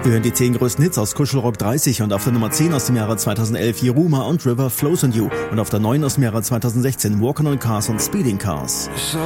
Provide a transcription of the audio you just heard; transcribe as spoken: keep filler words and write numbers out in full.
Wir hören die zehn größten Hits aus Kuschelrock dreißig und auf der Nummer zehn aus dem Jahre zweitausendelf Yiruma und River Flows on You und auf der neun aus dem Jahre zweitausendsechzehn Walking on Cars und Speeding Cars. So